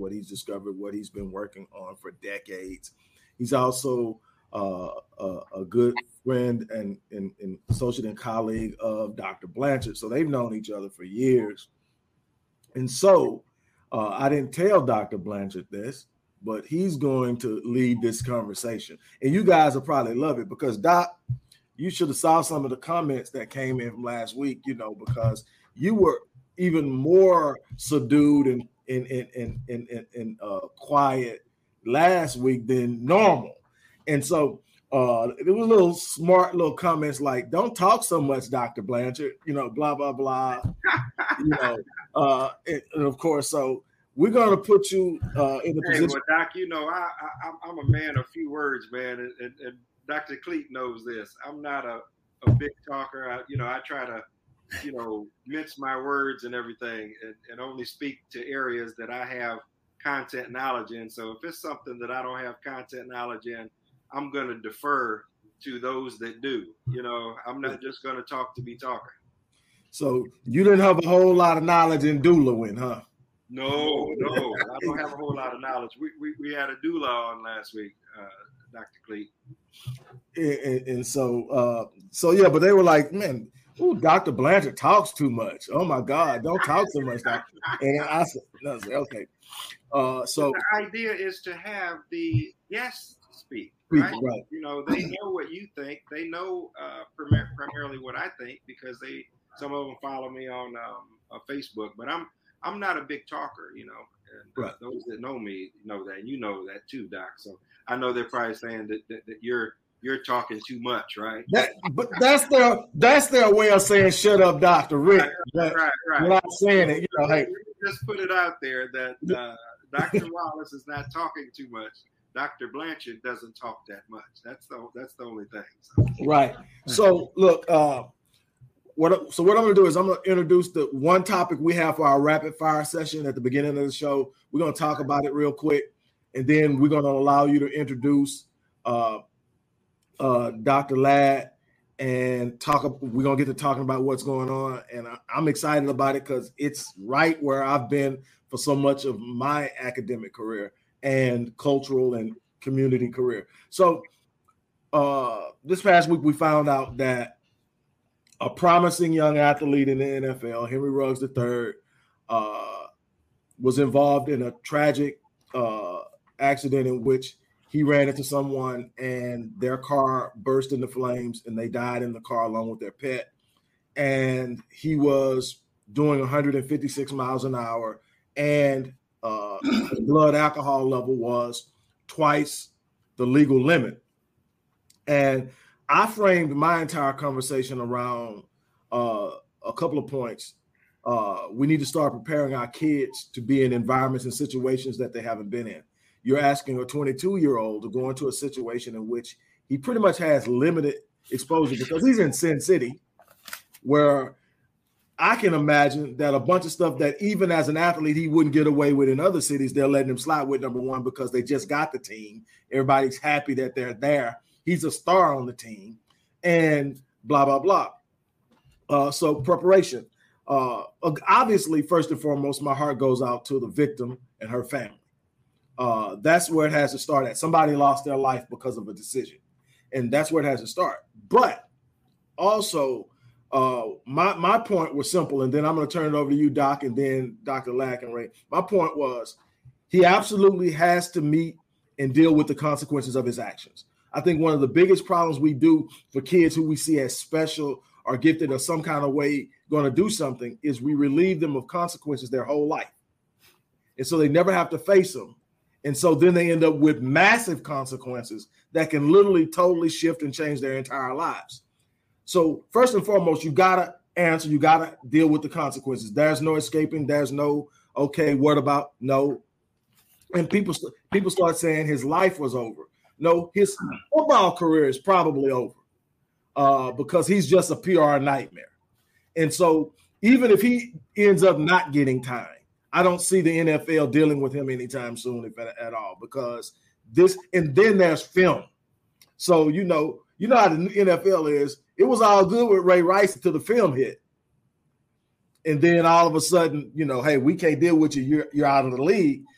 what he's discovered, what he's been working on for decades. He's also a good friend and associate and colleague of Dr. Blanchard. So they've known each other for years. And so I didn't tell Dr. Blanchard this, but he's going to lead this conversation. And you guys will probably love it because, Doc, you should have saw some of the comments that came in from last week, because you were even more subdued and quiet last week than normal. And so there was little smart little comments like, don't talk so much, Dr. Blanchard, blah, blah, blah, and of course, so we're going to put you in the position. Well, Doc, I'm a man of few words, man. And Dr. Cleet knows this. I'm not a big talker. I try to, mince my words and everything and only speak to areas that I have content knowledge in. So if it's something that I don't have content knowledge in, I'm going to defer to those that do. I'm not just going to talk to be talking. So you didn't have a whole lot of knowledge in doulaing, huh? No, I don't have a whole lot of knowledge. We had a doula on last week, Dr. Cleet. And so yeah, but they were like, man, Dr. Blanchard talks too much. Oh my God, don't talk so much, Doctor. And I said, okay. So the idea is to have the guests speak. Right? They know what you think. They know primarily what I think because some of them follow me on Facebook. But I'm not a big talker, and right. Those that know me know that, and you know that too, Doc. So I know they're probably saying that you're talking too much, right? But that's their way of saying shut up, Dr. Rick. Right. We're not saying it, hey. Just put it out there that Dr. Wallace is not talking too much. Dr. Blanchard doesn't talk that much. That's the only thing. So. Right. So look, what I'm going to do is I'm going to introduce the one topic we have for our rapid fire session at the beginning of the show. We're going to talk about it real quick, and then we're going to allow you to introduce Dr. Ladd and we're going to get to talking about what's going on. And I'm excited about it because it's right where I've been for so much of my academic career and cultural and community career. So this past week, we found out that a promising young athlete in the NFL, Henry Ruggs III, was involved in a tragic accident in which he ran into someone and their car burst into flames and they died in the car along with their pet. And he was doing 156 miles an hour and his blood alcohol level was twice the legal limit. And I framed my entire conversation around a couple of points. We need to start preparing our kids to be in environments and situations that they haven't been in. You're asking a 22-year-old to go into a situation in which he pretty much has limited exposure because he's in Sin City, where I can imagine that a bunch of stuff that even as an athlete he wouldn't get away with in other cities, they're letting him slide with, number one, because they just got the team. Everybody's happy that they're there. He's a star on the team and blah, blah, blah. So preparation. Obviously, first and foremost, my heart goes out to the victim and her family. That's where it has to start at. Somebody lost their life because of a decision, and that's where it has to start. But also, my point was simple, and then I'm going to turn it over to you, Doc, and then Dr. Ladd and Ray. My point was he absolutely has to meet and deal with the consequences of his actions. I think one of the biggest problems we do for kids who we see as special or gifted or some kind of way going to do something is we relieve them of consequences their whole life. And so they never have to face them. And so then they end up with massive consequences that can literally totally shift and change their entire lives. So first and foremost, you got to answer, you got to deal with the consequences. There's no escaping. There's no, okay, what about? No. And people start saying his life was over. No, his football career is probably over because he's just a PR nightmare. And so even if he ends up not getting time, I don't see the NFL dealing with him anytime soon, if at all, because this, and then there's film. So, you know how the NFL is. It was all good with Ray Rice until the film hit. And then all of a sudden, hey, we can't deal with you. You're out of the league.